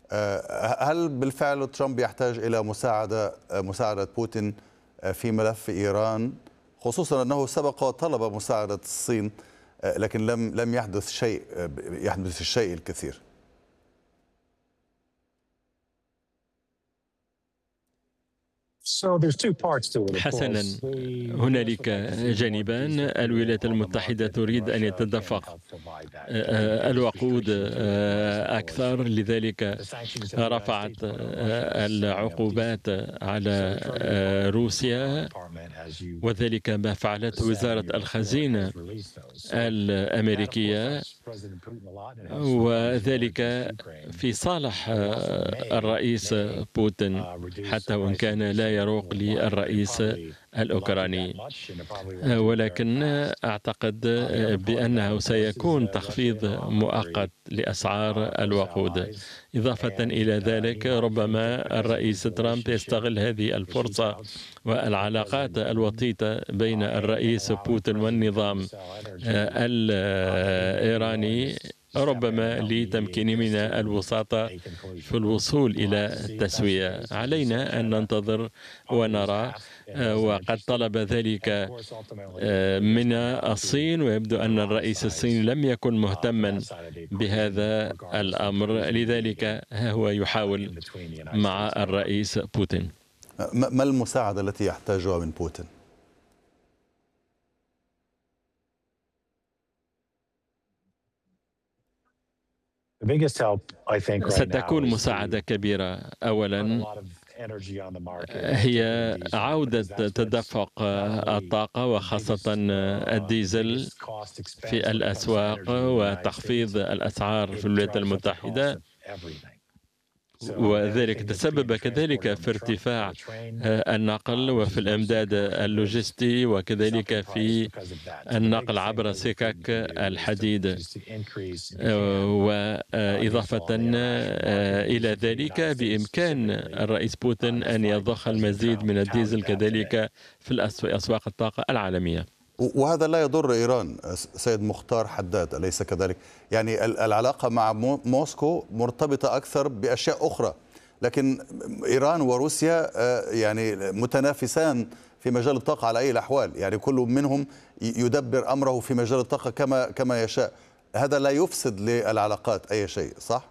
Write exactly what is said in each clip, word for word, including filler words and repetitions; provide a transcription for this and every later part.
هل بالفعل ترامب يحتاج إلى مساعدة مساعدة بوتين في ملف إيران، خصوصا أنه سبق وطلب مساعدة الصين لكن لم لم يحدث شيء يحدث الشيء الكثير؟ حسنا، هنالك جانبان. الولايات المتحدة تريد أن يتدفق الوقود أكثر، لذلك رفعت العقوبات على روسيا، وذلك ما فعلته وزارة الخزينة الأمريكية، وذلك في صالح الرئيس بوتين حتى وإن كان لا يروق للرئيس الأوكراني. ولكن أعتقد بأنه سيكون تخفيض مؤقت لأسعار الوقود. إضافة إلى ذلك، ربما الرئيس ترامب يستغل هذه الفرصة والعلاقات الوطيدة بين الرئيس بوتين والنظام الإيراني ربما لتمكين من الوساطة في الوصول إلى التسوية. علينا أن ننتظر ونرى، وقد طلب ذلك من الصين، ويبدو أن الرئيس الصيني لم يكن مهتما بهذا الأمر، لذلك ها هو يحاول مع الرئيس بوتين. ما المساعدة التي يحتاجها من بوتين؟ ستكون مساعدة كبيرة. أولا هي عودة تدفق الطاقة وخاصة الديزل في الأسواق وتخفيض الأسعار في الولايات المتحدة، وذلك تسبب كذلك في ارتفاع النقل وفي الإمداد اللوجستي وكذلك في النقل عبر سكك الحديد. وإضافة إلى ذلك بإمكان الرئيس بوتين أن يضخ المزيد من الديزل كذلك في أسواق الطاقة العالمية. وهذا لا يضر إيران سيد مختار حداد، أليس كذلك؟ يعني العلاقة مع موسكو مرتبطة أكثر بأشياء أخرى، لكن إيران وروسيا يعني متنافسان في مجال الطاقة على أي الأحوال، يعني كل منهم يدبر أمره في مجال الطاقة كما كما يشاء. هذا لا يفسد للعلاقات أي شيء، صح؟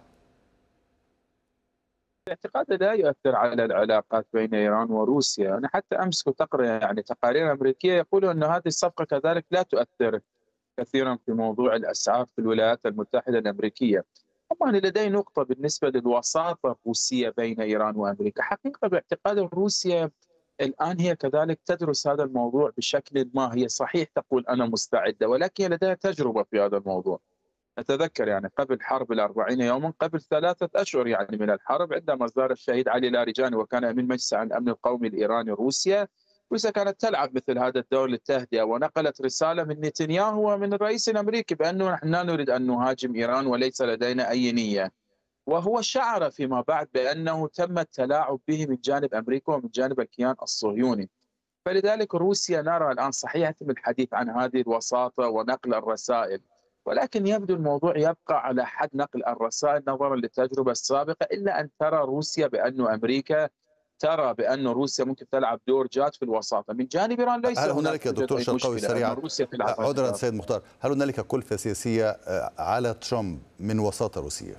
اعتقادي لا يؤثر على العلاقات بين إيران وروسيا. أنا حتى أمس كنت أقرأ يعني تقارير أمريكية يقولون أن هذه الصفقة كذلك لا تؤثر كثيرا في موضوع الأسعار في الولايات المتحدة الأمريكية. طبعا لدي نقطة بالنسبة للوساطة الروسية بين إيران وأمريكا. حقيقة باعتقاد روسيا الآن هي كذلك تدرس هذا الموضوع بشكل ما. هي صحيح تقول أنا مستعدة، ولكن لديها تجربة في هذا الموضوع. أتذكر يعني قبل حرب الأربعين يوما، قبل ثلاثة أشهر يعني من الحرب، عندما زار الشهيد علي لاریجاني وكان أمين مجلس الأمن القومي الإيراني روسيا، روسيا كانت تلعب مثل هذا الدور للتهدئة، ونقلت رسالة من نتنياهو ومن الرئيس الأمريكي بأنه نحن لا نريد أن نهاجم إيران وليس لدينا أي نية. وهو شعر فيما بعد بأنه تم التلاعب به من جانب أمريكا ومن جانب الكيان الصهيوني. فلذلك روسيا نرى الآن صحيح يتم الحديث عن هذه الوساطة ونقل الرسائل، ولكن يبدو الموضوع يبقى على حد نقل الرسائل نظرا للتجربة السابقة، إلا أن ترى روسيا بأن أمريكا ترى بأن روسيا ممكن تلعب دور جاد في الوساطة من جانب إيران. ليس هل هنالك دكتور شرقاوي سريعا عذرا سيد مختار، هل هنالك كلفة سياسية على ترامب من وساطة روسيا؟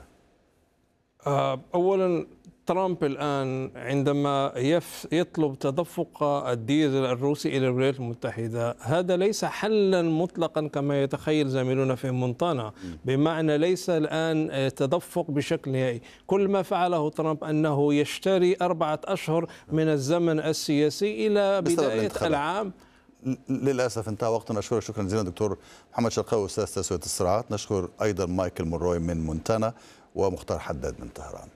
أولا ترامب الآن عندما يطلب تدفق الديزل الروسي إلى الولايات المتحدة، هذا ليس حلا مطلقا كما يتخيل زميلنا في مونتانا، بمعنى ليس الآن تدفق بشكل نهائي. كل ما فعله ترامب أنه يشتري أربعة أشهر من الزمن السياسي إلى بداية العام. للأسف انتهى وقتنا. أشكرك شكرا جزيلا دكتور محمد شرقاوي أستاذ تسوية الصراعات. نشكر أيضا مايكل موروي من مونتانا ومختار حداد من طهران.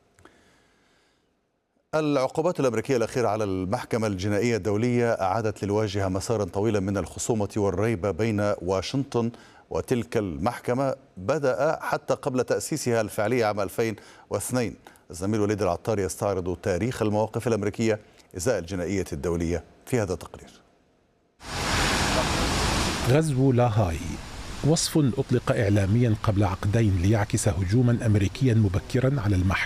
العقوبات الأمريكية الأخيرة على المحكمة الجنائية الدولية أعادت للواجهة مسارا طويلا من الخصومة والريبة بين واشنطن وتلك المحكمة، بدأ حتى قبل تأسيسها الفعلي عام ألفين واثنين. الزميل وليد العطار يستعرض تاريخ المواقف الأمريكية إزاء الجنائية الدولية في هذا التقرير. غزو لاهاي وصف أطلق إعلاميا قبل عقدين ليعكس هجوما أمريكيا مبكرا على المحكمة